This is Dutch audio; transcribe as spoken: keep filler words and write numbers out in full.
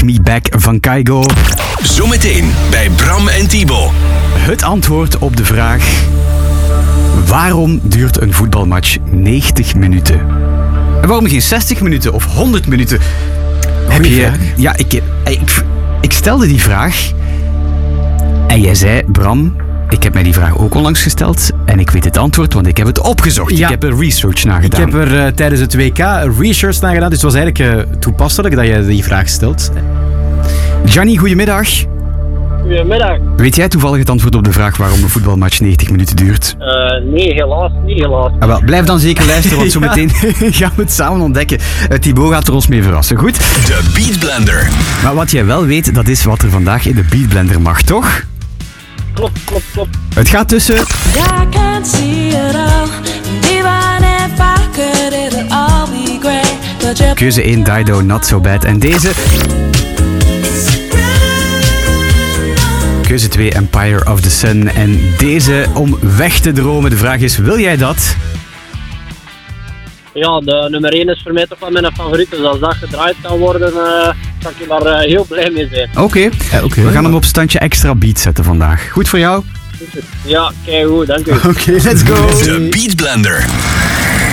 Me Back van Kygo. Zometeen bij Bram en Thibaut. Het antwoord op de vraag: waarom duurt een voetbalmatch negentig minuten? En waarom geen zestig minuten of honderd minuten? Heb je, vraag. ja, ik, ik, ik stelde die vraag en jij zei, Bram, ik heb mij die vraag ook onlangs gesteld en ik weet het antwoord, want ik heb het opgezocht. Ja. Ik heb er research naar gedaan. Ik heb er uh, tijdens het W K research naar gedaan, dus het was eigenlijk uh, toepasselijk dat je die vraag stelt. Gianni, goedemiddag. Goedemiddag. Weet jij toevallig het antwoord op de vraag waarom een voetbalmatch negentig minuten duurt? Uh, nee, helaas, niet helaas. Ah, wel, blijf dan zeker luisteren, want Ja. zometeen gaan we het samen ontdekken. Uh, Thibaut gaat er ons mee verrassen, goed? De Beat Blender. Maar wat jij wel weet, dat is wat er vandaag in de Beat Blender mag, toch? Klopt, klopt, klopt. Het gaat tussen I can't see it all. Even if I could, it'll all be great. But you're keuze één, Dido, Not So Bad. En deze, keuze twee, Empire of the Sun. En deze, om weg te dromen. De vraag is, wil jij dat? Ja, de nummer één is voor mij toch wel mijn favoriet. Dus als dat gedraaid kan worden, uh, kan ik daar uh, heel blij mee zijn. Oké, okay. Ja, okay. We gaan hem op standje extra beat zetten vandaag. Goed voor jou? Ja, kijk goed, dank u. Oké, okay, let's go. De Beat Blender.